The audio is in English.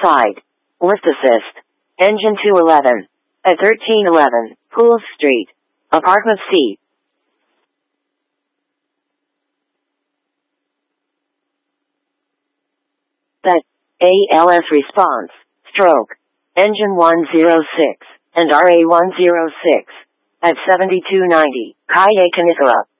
side. Lift assist. Engine 211. At 1311, Pools Street. Apartment C. That ALS response. Stroke. Engine 106. And RA 106. At 7290, Calle Canicula.